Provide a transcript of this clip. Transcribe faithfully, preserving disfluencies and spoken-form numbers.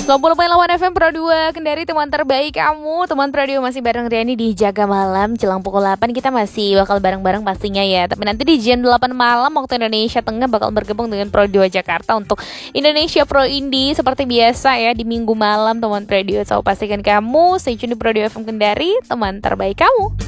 sembilan puluh koma delapan F M Pro dua Kendari, teman terbaik kamu. Teman Pro dua masih bareng Riani di Jaga Malam. Jelang pukul delapan kita masih bakal bareng-bareng pastinya ya. Tapi nanti di jam delapan malam waktu Indonesia Tengah bakal bergabung dengan Pro dua Jakarta untuk Indonesia Pro Indie. Seperti biasa ya, di minggu malam teman Pro dua. So pastikan kamu stay tune di Pro dua F M Kendari, teman terbaik kamu.